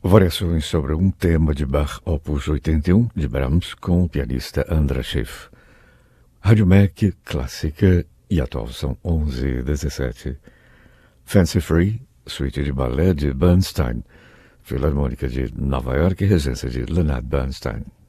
Variações sobre um tema de Bach, Opus 81, de Brahms, com o pianista András Schiff. Rádio Mac, clássica e atual são 11h17. Fancy Free, suíte de balé de Bernstein, Filarmônica de Nova York e regência de Leonard Bernstein.